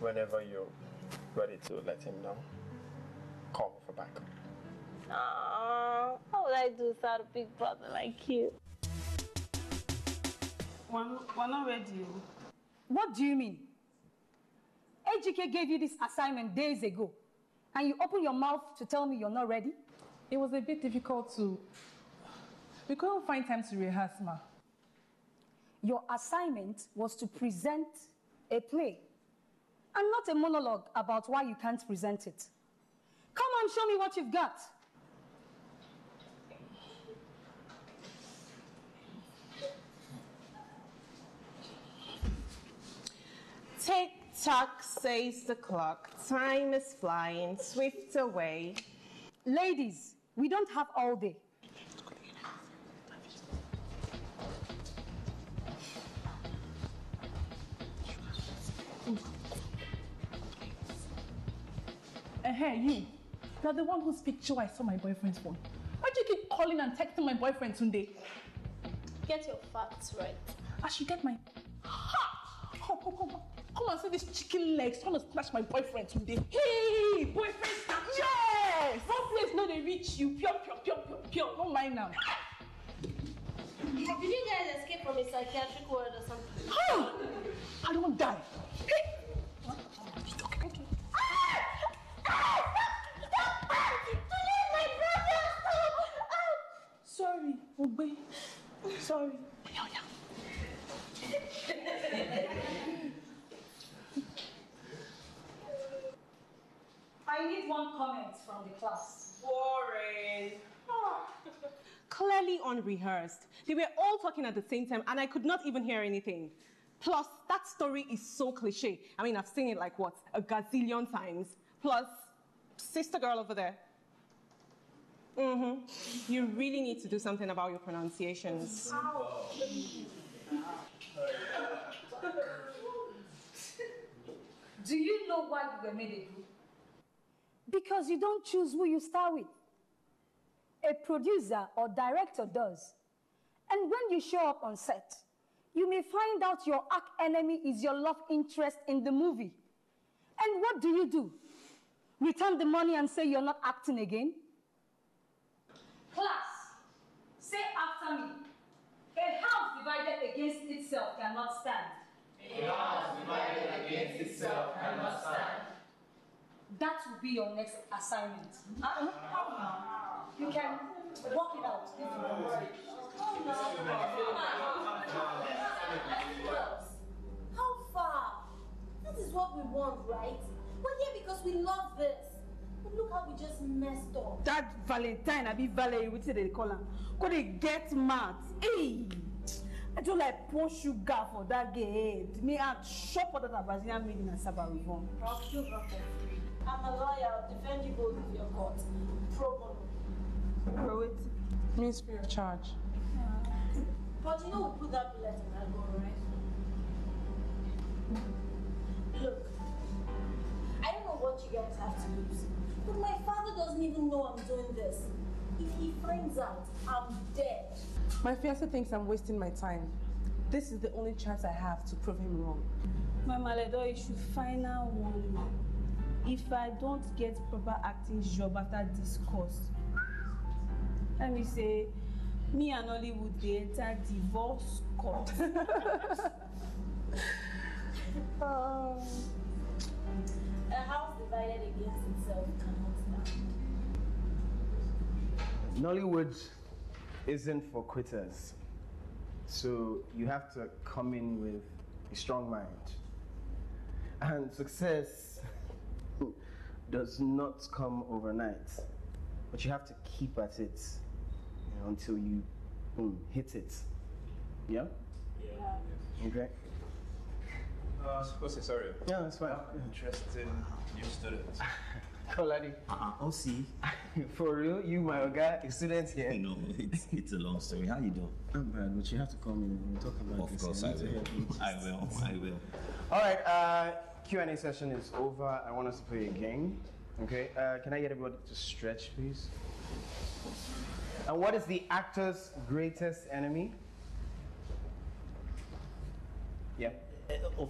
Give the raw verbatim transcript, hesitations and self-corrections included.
whenever you're ready to let him know, call me for backup. Aww, how would I do without a big brother like you? We're, we're not ready. What do you mean? A G K gave you this assignment days ago, and you open your mouth to tell me you're not ready? It was a bit difficult to... We couldn't find time to rehearse, ma. Your assignment was to present a play, and not a monologue about why you can't present it. Come on, show me what you've got. Tick-tock, says the clock. Time is flying, swift away. Ladies, we don't have all day. And hey, you. You're the one whose picture I saw my boyfriend's phone. Why do you keep calling and texting my boyfriend today? Get your facts right. I should get my... Ha! Come, come, come, come. Come and see these chicken legs trying to snatch my boyfriend today. Hey! Boyfriend snatch! Yes! One place no they reach you. Pure, pure, pure, pure, pure. Don't mind now. Did you guys escape from a psychiatric ward or something? Oh! I don't die. Hey! Sorry, Ogbe. Sorry. I need one comment from the class. Boring. Oh. Clearly unrehearsed. They were all talking at the same time and I could not even hear anything. Plus, that story is so cliche. I mean, I've seen it like what, a gazillion times. Plus, sister girl over there. Mm-hmm. You really need to do something about your pronunciations. Do you know why you were made a group? Because you don't choose who you star with. A producer or director does. And when you show up on set, you may find out your arch enemy is your love interest in the movie. And what do you do? Return the money and say you're not acting again? Class, say after me. A house divided against itself cannot stand. A house divided against itself cannot stand. That will be your next assignment. Uh-uh. You can work it out if you want. How far? This is what we want, right? We're here because we love this. But look how we just messed up. That Valentine, I be Valerie, which they call her. Could they get mad? Hey! I don't like pour sugar for that gay head. Me, I'd shop for that Brazilian made in a Sabarivon. I'll still run for free. I'm a lawyer. I'll defend you both if you're caught. Pro bono. Pro it means free of charge. Yeah. But you know we put that bullet in that gun, right? Look, I don't know what you guys have to lose, but my father doesn't even know I'm doing this. If he finds out, I'm dead. My fiancé thinks I'm wasting my time. This is the only chance I have to prove him wrong. Mama Ledo, you should find out one. If I don't get proper acting job after this course, let me say, me and Hollywood, they enter divorce court. um, a house divided against itself cannot stand. Nollywood isn't for quitters. So you have to come in with a strong mind. And success does not come overnight. But you have to keep at it, you know, until you boom, hit it. Yeah? Yeah. Okay. Uh, suppose it's sorry. Yeah, that's fine. Interesting new students. Koladi. Uh-uh, O C. For real? You, my guy, a student here? No, it's, it's a long story. How you doing? I'm bad, but you have to come in and talk about of this. Of course, I will. I will. I will. All right, uh, Q and A session is over. I want us to play a game. Okay, uh, can I get everybody to stretch, please? And what is the actor's greatest enemy? Yeah. Uh, of